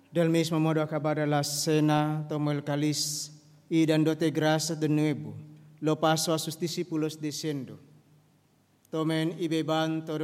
Del mismo modo, acabada la cena, tomó el cáliz y dándote gracias de nuevo, lo pasó a sus discípulos diciendo: tomen y beban todos